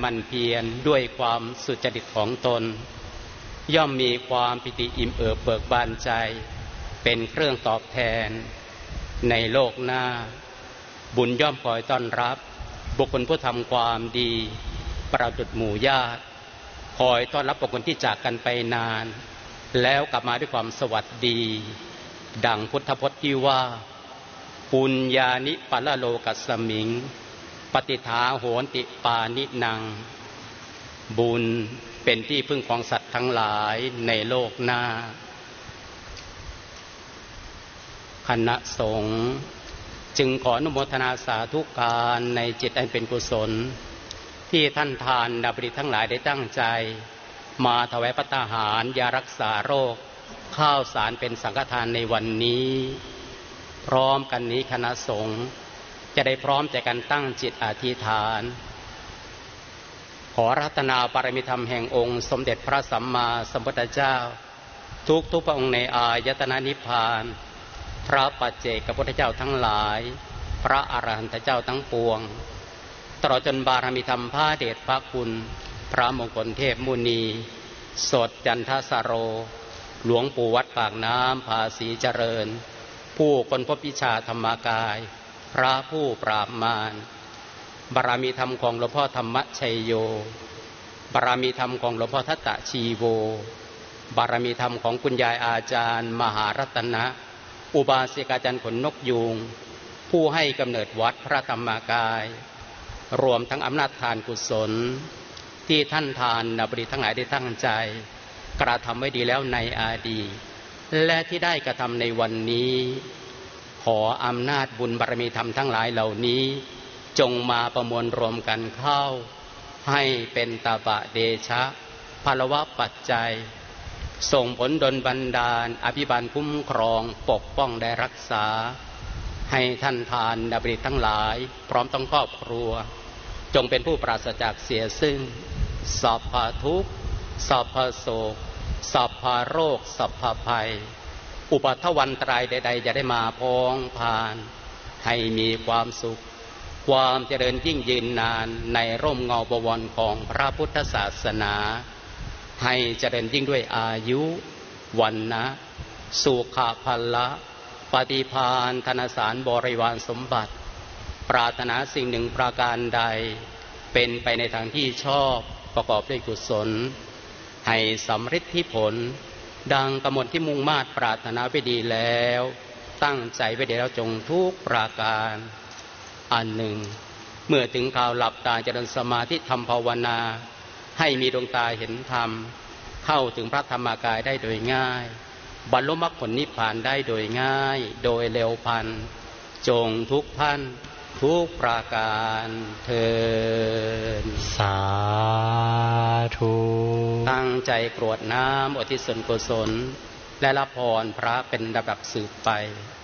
หมั่นเพียรด้วยความสุจริตของตนย่อมมีความปิติอิ่มเอิบเบิกบานใจเป็นเครื่องตอบแทนในโลกหน้าบุญย่อมคอยต้อนรับบุคคลผู้ทำความดีประดุจหมู่ญาติคอยต้อนรับบุคคลที่จากกันไปนานแล้วกลับมาด้วยความสวัสดีดังพุทธพจน์ที่ว่าปุญญานิปัลโลกัสสมิงปฏิฐาโหนติปานินังบุญเป็นที่พึ่งของสัตว์ทั้งหลายในโลกหน้าคณะสงฆ์จึงขออนุโมทนาสาธุการในจิตอันเป็นกุศลที่ท่านทานดาบดิทั้งหลายได้ตั้งใจมาถวายภัตตาหารยารักษาโรคข้าวสารเป็นสังฆทานในวันนี้พร้อมกันนี้คณะสงฆ์จะได้พร้อมใจกันตั้งจิตอธิษฐานขอรัตนาบารมีธรรมแห่งองค์สมเด็จพระสัมมาสัมพุทธเจ้าทุกพระองค์ในอายตนะนิพพานพระปัจเจกพุทธเจ้าทั้งหลายพระอรหันตเจ้าทั้งปวงตลอดจนบารมีธรรมพระเดชพระคุณพระมงคลเทพมุนีสดจันทสโรหลวงปู่วัดปากน้ำภาษีเจริญผู้คนพบวิชาธรรมกายพระผู้ปราบมารบารมีธรรมของหลวงพ่อธรรมชัยโยบารมีธรรมของหลวงพ่อทัตตะชีโวบารมีธรรมของคุณยายอาจารย์มหารัตนะอุบาสิกาจารย์ขนนกยูงผู้ให้กำเนิดวัดพระธรรมกายรวมทั้งอำนาจทานกุศลที่ท่านทานบริทั้งหลายได้ตั้งใจกระทำไว้ดีแล้วในอดีตและที่ได้กระทำในวันนี้ขออำนาจบุญบารมีธรรมทั้งหลายเหล่านี้จงมาประมวลรวมกันเข้าให้เป็นตบะเดชะพลวะปัจจัยส่งผลดลบันดาลอภิบาลคุ้มครองปกป้องได้รักษาให้ท่านทานดาบริทั้งหลายพร้อมทั้งครอบครัวจงเป็นผู้ปราศจากเสียซึ่งสัพพทุกข์สัพพโศกสัพพโรคสัพพภัยอุปัฏฐวันตรายใดๆจะได้มาพ้องผ่านให้มีความสุขความเจริญยิ่งยืนนานในร่มเงาบวรของพระพุทธศาสนาให้เจริญยิ่งด้วยอายุวันนะสุขภละปฏิภาณธนสารบริวารสมบัติปรารถนาสิ่งหนึ่งประการใดเป็นไปในทางที่ชอบประกอบด้วยกุศลให้สำฤทธิผลดังกำหนดที่มุ่งมา่ปรารถนาไว้ดีแล้วตั้งใจไว้ดีแล้วจงทุกประการอันหนึ่งเมื่อถึงข่าวหลับตาเจริญสมาธิทำภาวนาให้มีดวงตาเห็นธรรมเข้าถึงพระธรรมกายได้โดยง่ายบรรลุมรรคผลนิพพานได้โดยง่ายโดยเร็วพลันจงทุกท่านทุกประการเถิดสาธุตั้งใจกรวดน้ำอุทิศส่วนกุศลและรับพรพระเป็นลำดับสืบไป